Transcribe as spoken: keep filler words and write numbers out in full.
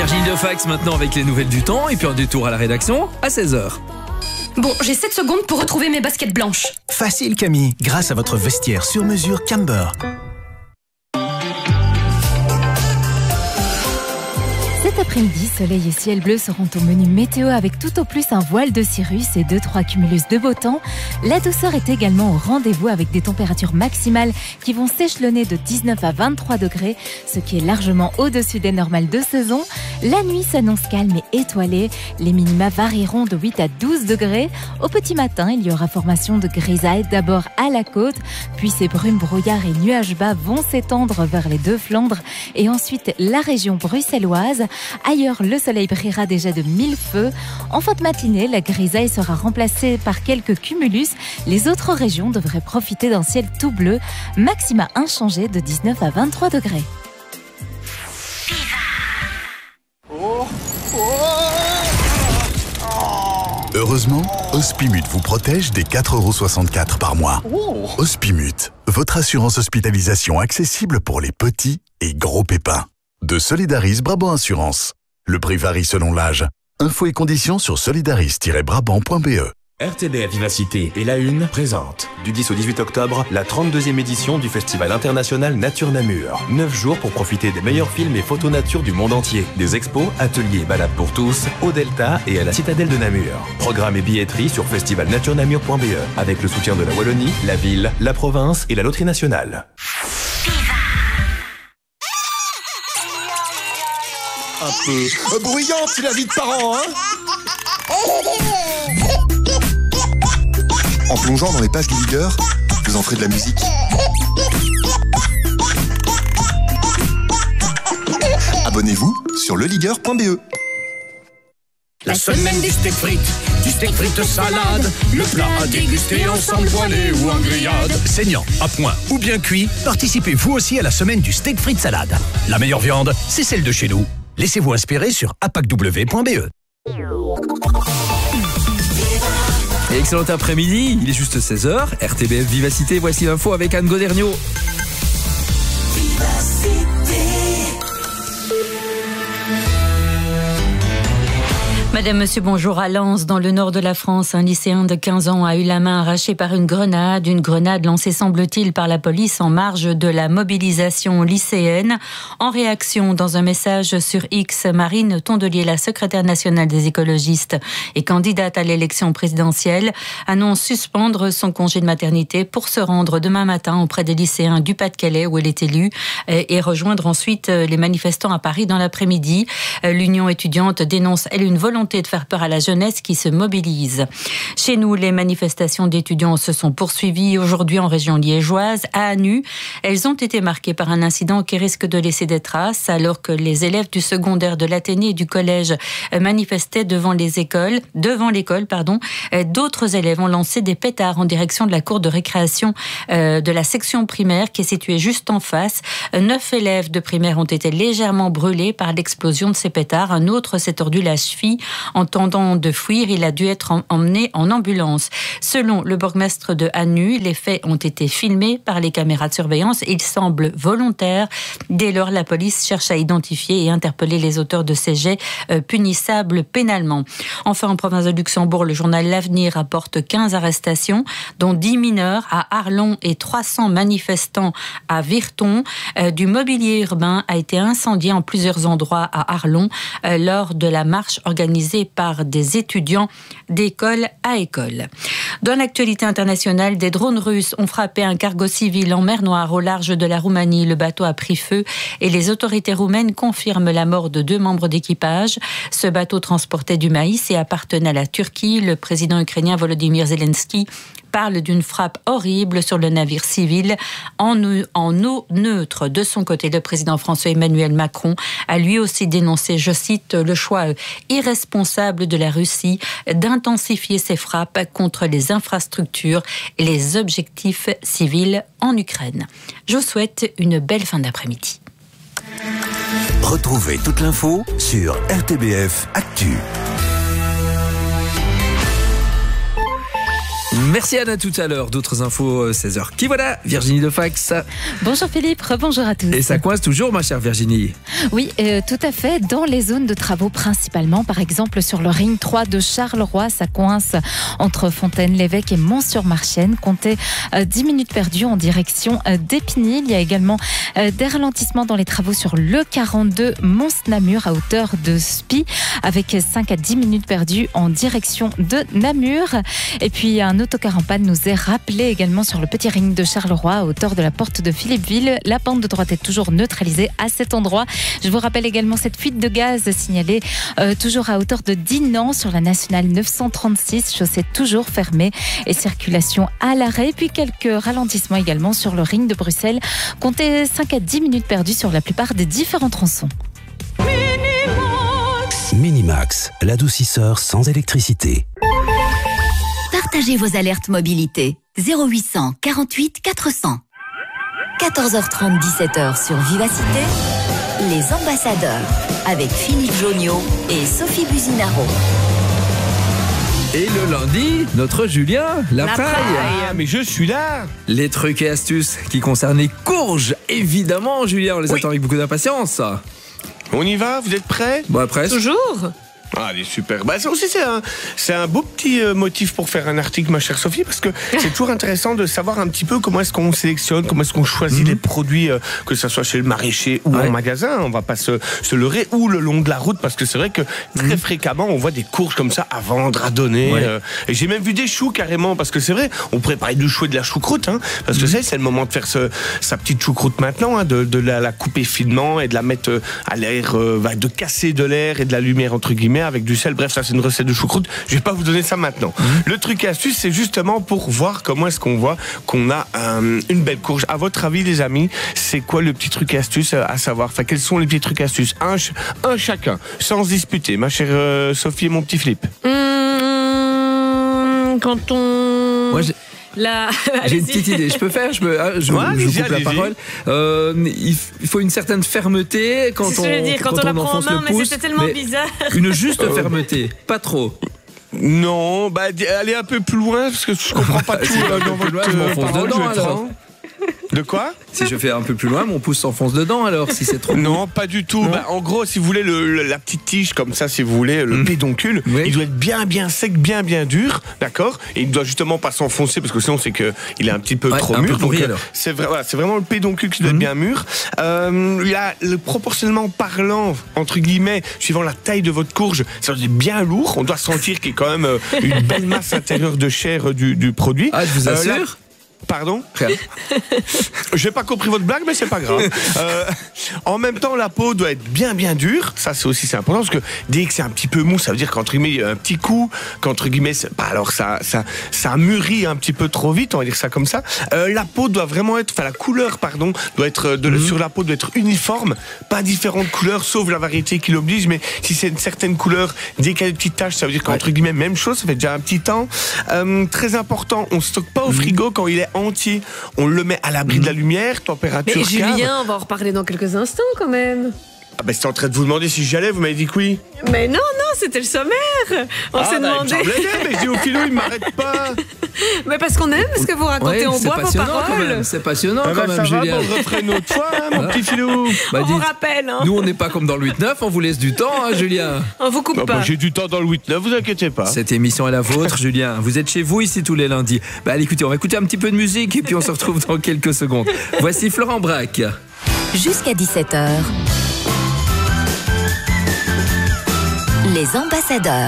Virginie Defax maintenant avec les nouvelles du temps et puis un détour à la rédaction à seize heures. Bon, j'ai sept secondes pour retrouver mes baskets blanches. Facile Camille, grâce à votre vestiaire sur mesure Camber. Cet après-midi, soleil et ciel bleu seront au menu météo avec tout au plus un voile de cirrus et deux trois cumulus de beau temps. La douceur est également au rendez-vous avec des températures maximales qui vont s'échelonner de dix-neuf à vingt-trois degrés, ce qui est largement au-dessus des normales de saison. La nuit s'annonce calme et étoilée. Les minima varieront de huit à douze degrés. Au petit matin, il y aura formation de grisailles d'abord à la côte, puis ces brumes, brouillards et nuages bas vont s'étendre vers les deux Flandres et ensuite la région bruxelloise. Ailleurs, le soleil brillera déjà de mille feux. En fin de matinée, la grisaille sera remplacée par quelques cumulus. Les autres régions devraient profiter d'un ciel tout bleu. Maxima inchangé de dix-neuf à vingt-trois degrés. Heureusement, Hospimut vous protège des quatre euros soixante-quatre par mois. Hospimut, votre assurance hospitalisation accessible pour les petits et gros pépins. De Solidaris Brabant Assurance. Le prix varie selon l'âge. Infos et conditions sur solidaris tiret brabant point b e. R T B F Vivacité et La Une présente du dix au dix-huit octobre la trente-deuxième édition du Festival international Nature Namur. neuf jours pour profiter des meilleurs films et photos nature du monde entier. Des expos, ateliers et balades pour tous au Delta et à la citadelle de Namur. Programme et billetterie sur festival nature namur point b e avec le soutien de la Wallonie, la ville, la province et la Loterie Nationale. Un peu bruyante, c'est la vie de parents, hein. En plongeant dans les pages du leader, vous en ferez de la musique. Abonnez-vous sur le leader point b e. La semaine des steak frites, du steak frites salade, le plat à déguster ensemble poêlé ou en grillade. Saignant, à point ou bien cuit, participez vous aussi à la semaine du steak frites salade. La meilleure viande, c'est celle de chez nous. Laissez-vous inspirer sur a p a c w point b e. Et excellent après-midi, il est juste seize heures. R T B F Vivacité, voici l'info avec Anne Goderniaud. Madame, monsieur, bonjour. À Lens, dans le nord de la France, un lycéen de quinze ans a eu la main arrachée par une grenade. Une grenade lancée, semble-t-il, par la police en marge de la mobilisation lycéenne. En réaction, dans un message sur X, Marine Tondelier, la secrétaire nationale des écologistes et candidate à l'élection présidentielle, annonce suspendre son congé de maternité pour se rendre demain matin auprès des lycéens du Pas-de-Calais, où elle est élue, et rejoindre ensuite les manifestants à Paris dans l'après-midi. L'Union étudiante dénonce, elle, une volonté de faire peur à la jeunesse qui se mobilise. Chez nous, les manifestations d'étudiants se sont poursuivies aujourd'hui en région liégeoise. À Anu, elles ont été marquées par un incident qui risque de laisser des traces, alors que les élèves du secondaire de l'Athénée et du collège manifestaient devant les écoles, devant l'école, pardon. D'autres élèves ont lancé des pétards en direction de la cour de récréation de la section primaire qui est située juste en face. Neuf élèves de primaire ont été légèrement brûlés par l'explosion de ces pétards. Un autre s'est tordu la cheville. En tentant de fuir, il a dû être emmené en ambulance. Selon le bourgmestre de Anu, les faits ont été filmés par les caméras de surveillance. Ils semblent volontaires. Dès lors, la police cherche à identifier et interpeller les auteurs de ces jets euh, punissables pénalement. Enfin, en province de Luxembourg, le journal L'Avenir rapporte quinze arrestations, dont dix mineurs à Arlon et trois cents manifestants à Virton. Euh, du mobilier urbain a été incendié en plusieurs endroits à Arlon euh, lors de la marche organisée par des étudiants d'école à école. Dans l'actualité internationale, des drones russes ont frappé un cargo civil en mer Noire au large de la Roumanie. Le bateau a pris feu et les autorités roumaines confirment la mort de deux membres d'équipage. Ce bateau transportait du maïs et appartenait à la Turquie. Le président ukrainien Volodymyr Zelensky parle d'une frappe horrible sur le navire civil en, en eau neutre. De son côté, le président français Emmanuel Macron a lui aussi dénoncé, je cite, le choix irresponsable de la Russie d'intensifier ses frappes contre les infrastructures et les objectifs civils en Ukraine. Je vous souhaite une belle fin d'après-midi. Retrouvez toute l'info sur R T B F Actu. Merci Anne, à tout à l'heure. D'autres infos, seize heures. Qui voilà, Virginie de Fax. Bonjour Philippe, rebonjour à tous. Et ça coince toujours, ma chère Virginie. Oui, euh, tout à fait. Dans les zones de travaux principalement, par exemple sur le ring trois de Charleroi, ça coince entre Fontaine-l'Évêque et Mont-sur-Marchienne. Comptez euh, dix minutes perdues en direction euh, d'Épinay. Il y a également euh, des ralentissements dans les travaux sur le quarante-deux Mons-Namur à hauteur de Spie, avec cinq à dix minutes perdues en direction de Namur. Et puis un autocar en panne nous est rappelé également sur le petit ring de Charleroi à hauteur de la porte de Philippeville. La pente de droite est toujours neutralisée à cet endroit. Je vous rappelle également cette fuite de gaz signalée euh, toujours à hauteur de Dinan sur la nationale neuf cent trente-six, chaussée toujours fermée et circulation à l'arrêt. Puis quelques ralentissements également sur le ring de Bruxelles. Comptez cinq à dix minutes perdues sur la plupart des différents tronçons. Minimax, l'adoucisseur sans électricité. Partagez vos alertes mobilité. zéro huit cent quarante-huit quatre cents. quatorze heures trente, dix-sept heures sur Vivacité. Les ambassadeurs avec Philippe Joniot et Sophie Buzinaro. Et le lundi, notre Julien, la, La paille. paille. Mais je suis là. Les trucs et astuces qui concernent les courges, évidemment, Julien, on les Oui. attend avec beaucoup d'impatience. On y va, vous êtes prêts? Bon, presque. Toujours. Allez, super. Bah, ça aussi, c'est un, c'est un beau petit euh, motif pour faire un article, ma chère Sophie, parce que c'est toujours intéressant de savoir un petit peu comment est-ce qu'on sélectionne, comment est-ce qu'on choisit Mmh. les produits, euh, que ce soit chez le maraîcher ou Ouais. en magasin. On va pas se, se leurrer, ou le long de la route, parce que c'est vrai que très fréquemment, on voit des courges comme ça à vendre, à donner. Ouais. euh, et j'ai même vu des choux carrément, parce que c'est vrai, on pourrait parler du chou et de la choucroute, hein, parce que c'est, c'est le moment de faire ce, sa petite choucroute maintenant, hein, de, de la, la couper finement et de la mettre euh, à l'air, euh, bah, de casser de l'air et de la lumière, entre guillemets, avec du sel. Bref, ça c'est une recette de choucroute. Je vais pas vous donner ça maintenant. Mmh. Le truc et astuce, c'est justement pour voir comment est-ce qu'on voit qu'on a euh, une belle courge. À votre avis, les amis, c'est quoi le petit truc et astuce à savoir? Enfin, quels sont les petits trucs et astuces? Un, ch- un chacun, sans disputer. Ma chère euh, Sophie et mon petit Philippe. Mmh, quand on... Moi, j'ai... La... J'ai une petite idée. Je peux faire, je, peux, ah, je, Ouais, je allez-y, coupe la allez-y. parole. Euh, il, f- il faut une certaine fermeté quand C'est ce on, que je veux dire, quand on la prend en enfonce main, le mais pouce. c'était tellement mais bizarre. Une juste fermeté, pas trop. Non, bah d- allez un peu plus loin parce que je comprends pas tout. Si je vais là, un peu dans plus loin, votre, je euh, m'enfonce parole, dedans, je vais être alors. franc. De quoi? Si je fais un peu plus loin, mon pouce s'enfonce dedans alors, si c'est trop. Non, pas du tout. Bah, en gros, si vous voulez, le, le- la petite tige comme ça, si vous voulez, le Mmh. pédoncule, Oui. il doit être bien, bien sec, bien, bien dur, d'accord? Et il ne doit justement pas s'enfoncer parce que sinon, c'est que il est un petit peu Ouais, trop un peu mûr. pourri, donc, euh, alors. c'est vrai, voilà, c'est vraiment le pédoncule qui doit Mmh. être bien mûr. Euh, là, le, proportionnellement parlant, entre guillemets, suivant la taille de votre courge, ça doit être bien lourd. On doit sentir qu'il y a quand même euh, une belle masse intérieure de chair euh, du, du produit. Ah, je vous Euh, assure. là- Pardon? Rien. J'ai pas compris votre blague, mais c'est pas grave. Euh, en même temps, la peau doit être bien bien dure. Ça, c'est aussi c'est important parce que dès que c'est un petit peu mou, ça veut dire qu'entre guillemets il y a un petit coup, qu'entre guillemets, c'est- bah, alors ça ça ça mûrit un petit peu trop vite, on va dire ça comme ça. Euh, la peau doit vraiment être, enfin la couleur, pardon, doit être de, Mhm. sur la peau doit être uniforme, pas différentes couleurs, sauf la variété qui l'oblige. Mais si c'est une certaine couleur, dès qu'il y a des petites taches, ça veut dire qu'entre guillemets même chose. Ça fait déjà un petit temps. Euh, très important, on stocke pas au frigo quand il est entier. On le met à l'abri de la lumière, température Mais cave. Julien, on va en reparler dans quelques instants quand même. Ah bah c'était en train de vous demander si j'y allais, vous m'avez dit que oui. Mais non, non, c'était le sommaire. On ah s'est bah, demandé. il me semblait bien, mais je dis au philo, il m'arrête pas. Mais parce qu'on aime ce que vous racontez, Ouais, on c'est boit vos passionnant quand paroles. même. C'est passionnant Ah quand bah, même, ça va, Julien. bon, on refera une autre fois, hein, mon petit filou. Bah, on vous dites, rappelle, hein. nous on n'est pas comme dans le huit neuf, on vous laisse du temps, hein, Julien. On vous coupe Bah, pas. bah, j'ai du temps dans le huit neuf, vous inquiétez pas. Cette émission est la vôtre, Julien. Vous êtes chez vous ici tous les lundis. Bah allez, écoutez, on va écouter un petit peu de musique et puis on se retrouve dans quelques secondes. Voici Florent Braque. Jusqu'à dix-sept heures. Les ambassadeurs.